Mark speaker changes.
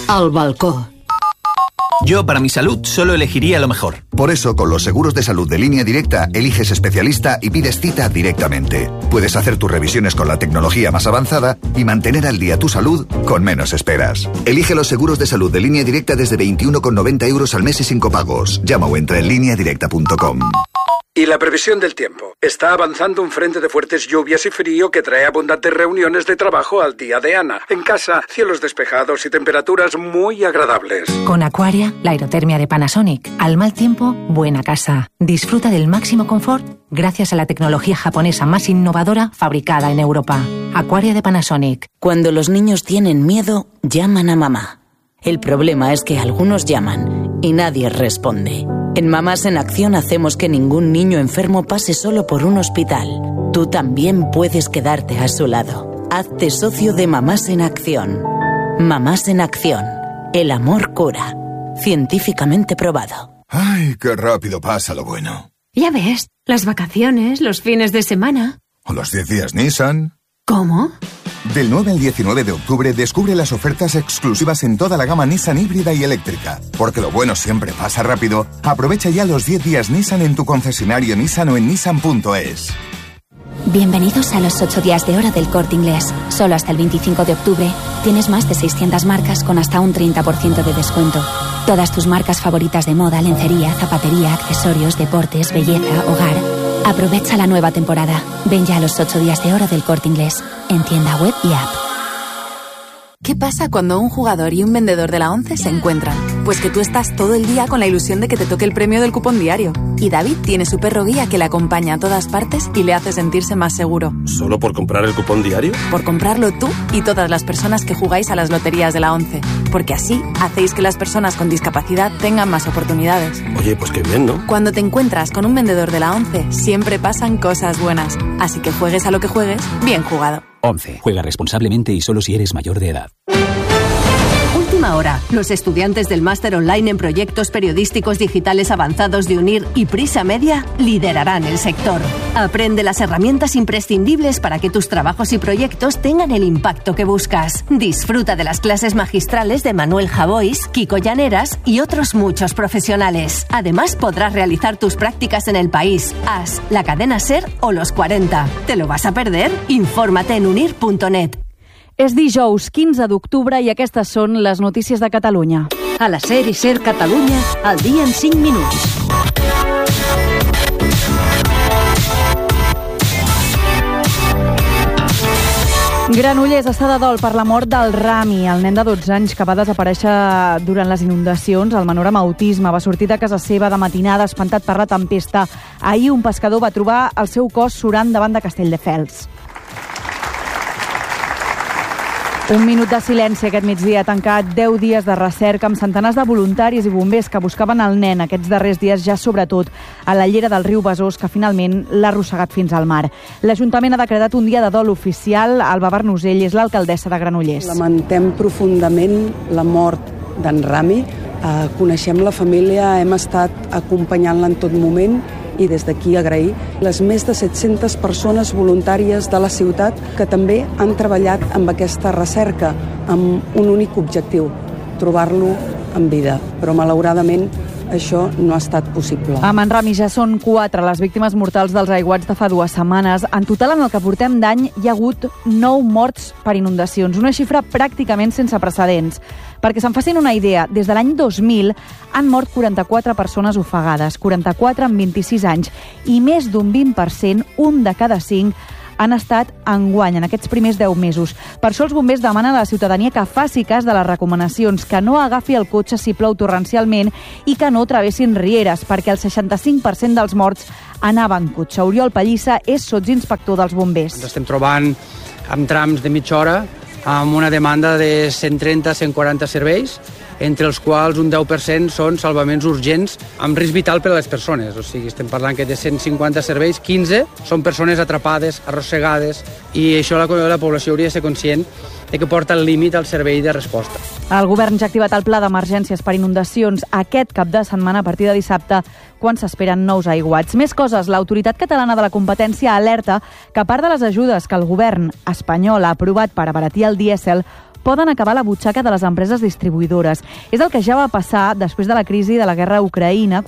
Speaker 1: Al balcó.
Speaker 2: Yo, para mi salud, solo elegiría lo mejor.
Speaker 3: Por eso, con los seguros de salud de Línea Directa, eliges especialista y pides cita directamente. Puedes hacer tus revisiones con la tecnología más avanzada y mantener al día tu salud con menos esperas. Elige los seguros de salud de Línea Directa desde 21,90 € al mes y sin copagos. Llama o entra en lineadirecta.com.
Speaker 4: Y la previsión del tiempo. Está avanzando un frente de fuertes lluvias y frío que trae abundantes reuniones de trabajo al día de Ana. En casa, cielos despejados y temperaturas muy agradables.
Speaker 5: Con Aquaria, la aerotermia de Panasonic. Al mal tiempo, buena casa. Disfruta del máximo confort gracias a la tecnología japonesa más innovadora fabricada en Europa. Aquaria de Panasonic.
Speaker 6: Cuando los niños tienen miedo, llaman a mamá. El problema es que algunos llaman y nadie responde. En Mamás en Acción hacemos que ningún niño enfermo pase solo por un hospital. Tú también puedes quedarte a su lado. Hazte socio de Mamás en Acción. Mamás en Acción. El amor cura. Científicamente probado.
Speaker 7: ¡Ay, qué rápido pasa lo bueno!
Speaker 8: Ya ves, las vacaciones, los fines de semana.
Speaker 7: O los 10 días Nissan.
Speaker 8: ¿Cómo?
Speaker 7: Del 9 al 19 de octubre descubre las ofertas exclusivas en toda la gama Nissan híbrida y eléctrica. Porque lo bueno siempre pasa rápido. Aprovecha ya los 10 días Nissan en tu concesionario Nissan o en nissan.es.
Speaker 9: Bienvenidos a los 8 días de oro del Corte Inglés. Solo hasta el 25 de octubre tienes más de 600 marcas con hasta un 30% de descuento. Todas tus marcas favoritas de moda, lencería, zapatería, accesorios, deportes, belleza, hogar. Aprovecha la nueva temporada. Ven ya a los 8 días de oro del Corte Inglés, en tienda web y app.
Speaker 10: ¿Qué pasa cuando un jugador y un vendedor de la ONCE se encuentran? Pues que tú estás todo el día con la ilusión de que te toque el premio del cupón diario. Y David tiene su perro guía que le acompaña a todas partes y le hace sentirse más seguro.
Speaker 11: ¿Solo por comprar el cupón diario?
Speaker 10: Por comprarlo tú y todas las personas que jugáis a las loterías de la ONCE. Porque así hacéis que las personas con discapacidad tengan más oportunidades.
Speaker 11: Oye, pues qué bien, ¿no?
Speaker 10: Cuando te encuentras con un vendedor de la ONCE, siempre pasan cosas buenas. Así que juegues a lo que juegues, bien jugado.
Speaker 12: 11. Juega responsablemente y solo si eres mayor de edad.
Speaker 1: Última hora. Los estudiantes del máster online en proyectos periodísticos digitales avanzados de UNIR y Prisa Media liderarán el sector. Aprende las herramientas imprescindibles para que tus trabajos y proyectos tengan el impacto que buscas. Disfruta de las clases magistrales de Manuel Javois, Kiko Llaneras y otros muchos profesionales. Además, podrás realizar tus prácticas en El País, AS, la cadena SER o Los 40. ¿Te lo vas a perder? Infórmate en unir.net.
Speaker 13: És dijous 15 d'octubre i aquestes són les notícies de Catalunya.
Speaker 1: A la SER i SER Catalunya, al dia en 5 minuts.
Speaker 13: Granollers està de dol per la mort del Rami, el nen de 12 anys que va desaparèixer durant les inundacions. El menor amb autisme va sortir de casa seva de matinada espantat per la tempesta. Ahir un pescador va trobar el seu cos surant davant de Castelldefels. Un minut de silenci aquest migdia ha tancat 10 dies de recerca amb centenars de voluntaris i bombers que buscaven el nen aquests darrers dies, ja sobretot a la llera del riu Besòs, que finalment l'ha arrossegat fins al mar. L'Ajuntament ha decretat un dia de dol oficial. Alba Bernusell és l'alcaldessa de Granollers.
Speaker 14: Lamentem profundament la mort d'en Rami. Coneixem la família, hem estat acompanyant-la en tot moment i des d'aquí agrair les més de 700 persones voluntàries de la ciutat que també han treballat amb aquesta recerca amb un únic objectiu, trobar-lo en vida. Però malauradament això no ha estat possible.
Speaker 13: Amb en Rami ja són 4 les víctimes mortals dels aiguats de fa 2 setmanes. En total, en el que portem d'any, hi ha hagut 9 morts per inundacions, una xifra pràcticament sense precedents. Perquè se'n facin una idea, des de l'any 2000 han mort 44 persones ofegades, 44 amb 26 anys, i més d'un 20%, un de cada 5, han estat enguany, en aquests primers 10 mesos. Per això els bombers demanen a la ciutadania que faci cas de les recomanacions, que no agafi el cotxe si plou torrencialment i que no travessin rieres, perquè el 65% dels morts anaven en cotxe. Oriol Pallissa és sotsinspector dels bombers.
Speaker 15: Ens estem trobant amb trams de mitja hora, amb una demanda de 130-140 serveis, entre els quals un 10% són salvaments urgents amb risc vital per a les persones. O sigui, estem parlant que de 150 serveis, 15 són persones atrapades, arrossegades, i això la població hauria de ser conscient de que porta al límit el servei de resposta.
Speaker 13: El govern ja ha activat el pla d'emergències per inundacions aquest cap de setmana a partir de dissabte, quan s'esperen nous aiguats. Més coses, l'Autoritat Catalana de la Competència alerta que a part de les ajudes que el govern espanyol ha aprovat per abaratir el dièsel, poden acabar a la butxaca de les empreses distribuïdores. És el que ja va passar després de la crisi de la guerra a Ucraïna,